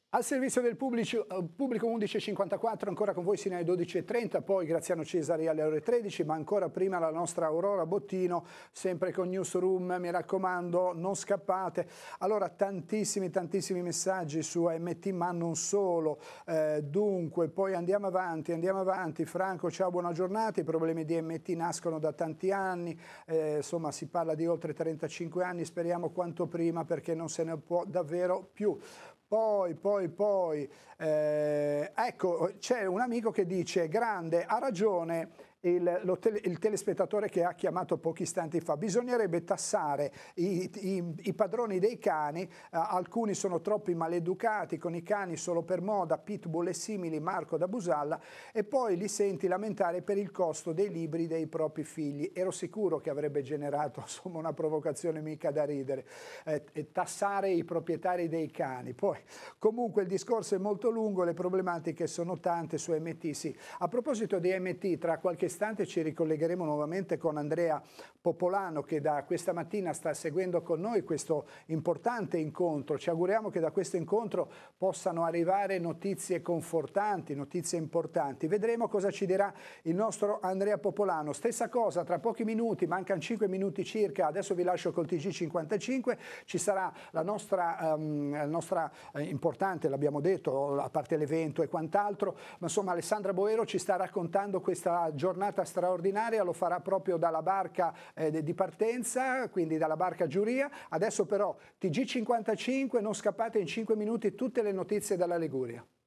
Al servizio del pubblico 11.54, ancora con voi sino alle 12.30, poi Graziano Cesari alle ore 13, ma ancora prima la nostra Aurora Bottino, sempre con Newsroom, mi raccomando, non scappate. Allora, tantissimi messaggi su AMT, ma non solo. Dunque, poi andiamo avanti. Franco, ciao, buona giornata. I problemi di AMT nascono da tanti anni, insomma si parla di oltre 35 anni, speriamo quanto prima perché non se ne può davvero più. Ecco, c'è un amico che dice, grande, ha ragione il telespettatore che ha chiamato pochi istanti fa, bisognerebbe tassare i padroni dei cani, alcuni sono troppo maleducati con i cani solo per moda, pitbull e simili, Marco da Busalla, e poi li senti lamentare per il costo dei libri dei propri figli. Ero sicuro che avrebbe generato insomma una provocazione mica da ridere, tassare i proprietari dei cani. Poi comunque il discorso è molto lungo, le problematiche sono tante su AMT. Sì. A proposito di AMT, tra qualche istante ci ricollegheremo nuovamente con Andrea Popolano, che da questa mattina sta seguendo con noi questo importante incontro. Ci auguriamo che da questo incontro possano arrivare notizie confortanti, notizie importanti. Vedremo cosa ci dirà il nostro Andrea Popolano. Stessa cosa, tra pochi minuti, mancano 5 minuti circa, adesso vi lascio col TG55, ci sarà la nostra importante, l'abbiamo detto, a parte l'evento e quant'altro, ma insomma Alessandra Boero ci sta raccontando questa giornata straordinaria, lo farà proprio dalla barca di partenza, quindi dalla barca giuria. Adesso però TG55, non scappate, in 5 minuti tutte le notizie dalla Liguria.